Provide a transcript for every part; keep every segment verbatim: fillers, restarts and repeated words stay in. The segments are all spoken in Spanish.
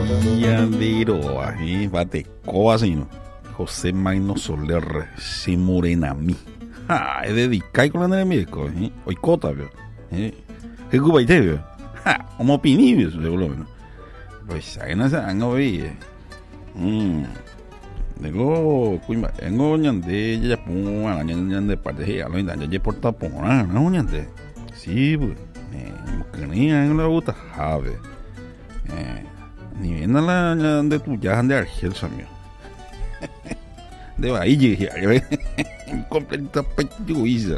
Viadero, ahí, bate, así, ¿no? José Magno Soler, se morenami. Ah, es dedicado con la enemigo, ¿eh? Hoy cota, ¿vio? ¿Eh? ¿Qué cuba y te, vio? Ah, como opinibio, seguro, ¿no? Pues, ahí no se han oído, ¿eh? Mmm. Digo, cuima, tengo ñande, ya pongo a la ñande parte, ya lo intento, ya por tapón, ¿no? Ñande. Sí, pues, eh, que ni a la gusta, jave. Eh, ni bien a la ñande tu ya de Argel, samio. De ahí llegué, completa pechuiza.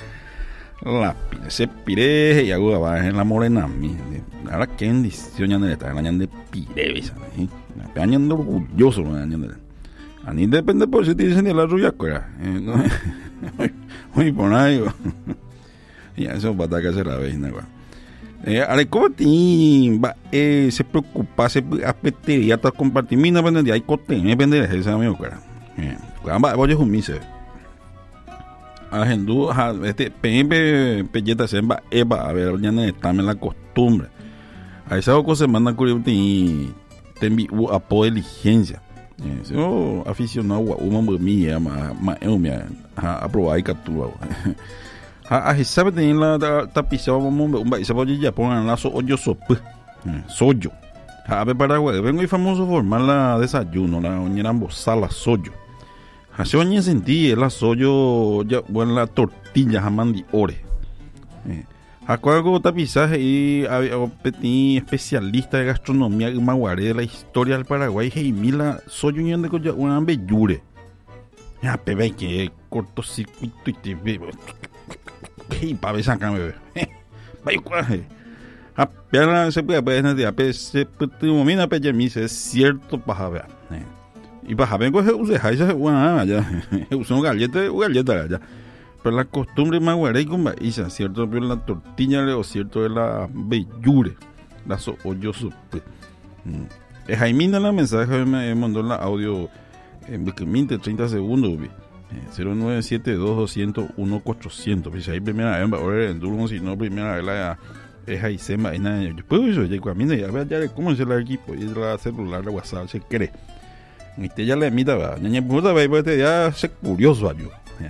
La pina se pire y hago abajo en la morena, mi. Ahora que en dicición ñande está, la ñande pire, ¿ves? La peña ñande orgulloso, la ñande. A ni depende por si te dicen de la rubia, cuera. Muy por ahí, y eso va a que hacer la vez, ¿no? Eh, ale, ¿cómo te va? Eh, se preocupa, se apetería, te compartir, mi no vende, hay cote, me vende de ese amigo, cuera. Eh, va, voy a jumice. Agendú, este, pempe, pelleta, se va, eva, a ver, ya no está en la costumbre. A esa cosa se manda curioso y te envío apoyo de diligencia. Yo aficionado a uma mia ma ma eu me a provar e captura a a sabe tem lá da tapizado vamos um vai sabe de Japão lá so ojo sopa sojo a ver Paraguay vengo y famoso formar la desayuno la oñeran bozala sojo hace oñe sentí la sojo ya bueno la tortilla jamandi ore Acuerdo tapizaje y petit especialista de gastronomía y maguare de la historia del Paraguay y mila soy unión de coya una bellure ya bebé que cortocircuito y te bebo y pa ver saca bebé vaya cuaje a pena se puede ver de ape se puede mina pe mi es cierto para ver y para ver coge use haisa una ya usa un galleta galleta ya. Pero la costumbre maguarey con maíz, cierto, pero la tortilla o cierto es la bellure, la so hoyo supe. Es Jaimina la mensaje me mandó la audio en veinte treinta segundos, cero nueve siete dos dos cero cero uno cuatrocientos. Pues ahí primera vez ahora en Durmo, si no primera vez la es ahí se me yo puedo eso, ya camina ya ve ya cómo es el equipo y la celular de WhatsApp se cree. Este ya le emita va, ñaña puta va y ya se curioso a yo.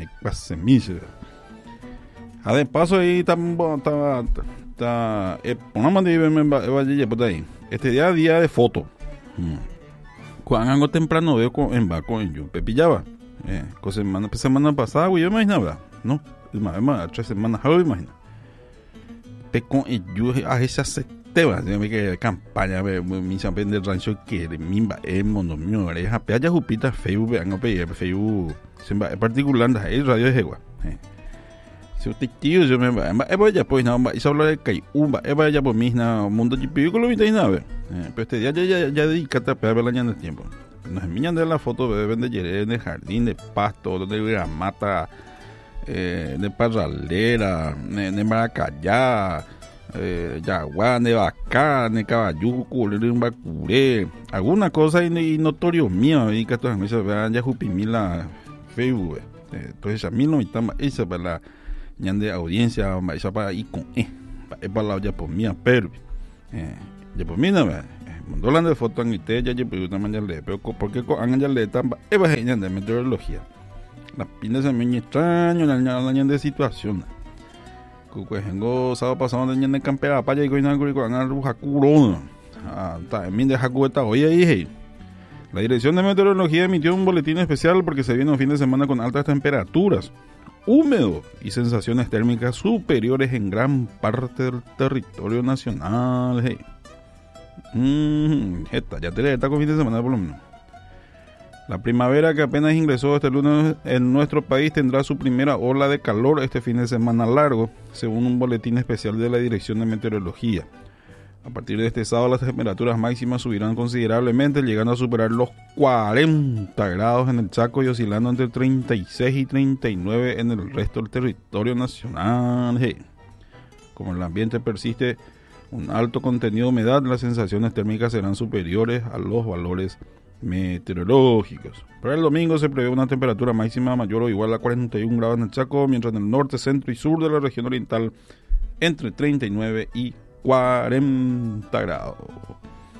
A de paso ahí está está ponamos de me por ahí este día día de foto cuando algo temprano veo con en Baco en yo pepillaba eh cosa semana semana pasada güey yo imaginaba no más más tres semanas yo imagino te con yo a esa seteva de que campaña mi saben del rancho que mimba es monomio es a peya Jupita Facebook vean a Facebook en particular en radio de Jegua. Si usted tío yo me va, es vaya pues no, y habla de que un es vaya por mí na mundo de pico lo viste nada. Pero este día ya ya ya dedícate a ver la ñanda de tiempo. Nos envían de la foto de vende en el jardín de pasto, donde la mata eh de parralera, de maracayá, eh yaguán, de vaca, de caballuco, de un bacuré, alguna cosa y notorio mío y que todas me se vean ya jupimila Facebook, entonces a mí no me está esa para la ñande audiencia, esa para ir con eh, para la ya por mí, pero eh, ya por mí no me mandó la de foto en usted ya pero una manera le pero porque con ya le están eva ñande meteorología la pinta se me extraño la ñande situación que tengo sábado pasado de ñande campera para allá y con algo con algo jacuro ah está en mi de jacueta hoy ahí. La Dirección de Meteorología emitió un boletín especial porque se viene un fin de semana con altas temperaturas, húmedo y sensaciones térmicas superiores en gran parte del territorio nacional. Hey. Mm, esta, ya te está con fin de semana por lo menos. La primavera que apenas ingresó este lunes en nuestro país tendrá su primera ola de calor este fin de semana largo, según un boletín especial de la Dirección de Meteorología. A partir de este sábado las temperaturas máximas subirán considerablemente, llegando a superar los cuarenta grados en el Chaco y oscilando entre treinta y seis y treinta y nueve en el resto del territorio nacional. Hey. Como el ambiente persiste un alto contenido de humedad, las sensaciones térmicas serán superiores a los valores meteorológicos. Para el domingo se prevé una temperatura máxima mayor o igual a cuarenta y un grados en el Chaco, mientras en el norte, centro y sur de la región oriental entre treinta y nueve y cuarenta grados.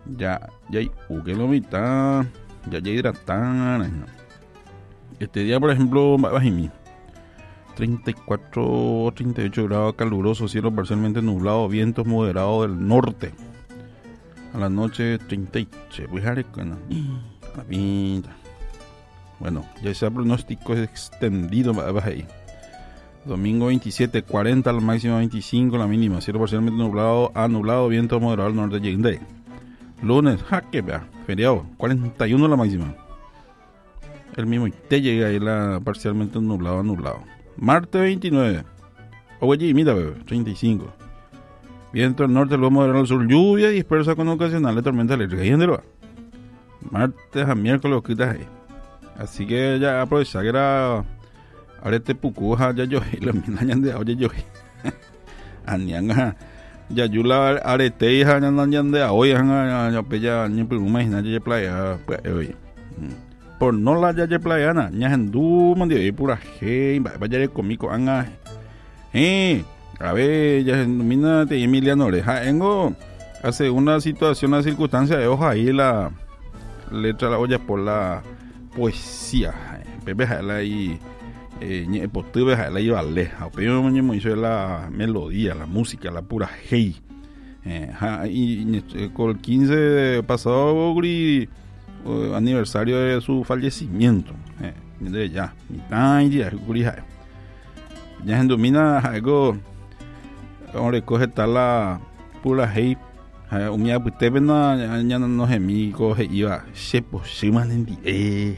ya ya hay u que lo mitad ya ya hidratan. Este día, por ejemplo, bajimi treinta y cuatro, treinta y ocho grados caluroso, cielo parcialmente nublado, vientos moderados del norte. A la noche treinta y ocho, la pinta. Bueno, ya sea pronóstico extendido ahí. Domingo veintisiete, cuarenta, la máxima veinticinco, la mínima, cielo parcialmente nublado, a nublado, viento moderado al norte. Llegué. Lunes, jaque, vea, feriado, cuarenta y uno la máxima. El mismo y te llega ahí la parcialmente nublado a nublado. Martes veintinueve, oye, mira, bebé, treinta y cinco. Viento del norte, luego moderado al sur, lluvia dispersa con ocasionales tormentas eléctricas. Y en martes a miércoles, quitas ahí. Así que ya aprovecha que era arete pucuja ya yo y la mina ya de oye yo anianga ya yula arete hija ya nan de hoy han ya pella ni pluma hina ya playa pues hoy por no la ya playa na ya hendu mandi pura hey vaya de comico anga eh a ver ya mina de Emiliano Oreja engo hace una situación una circunstancia de hoja ahí la letra la olla por la poesía pepe la ahí eh posible la iba leja pero me hizo la melodía la música la pura hey eh y con el quince de pasado gri aniversario de su fallecimiento eh de ya mitad día gri ya en domina algo ahora coge tal la pura hey un día pues te ven ya no no mi coge iba se posible eh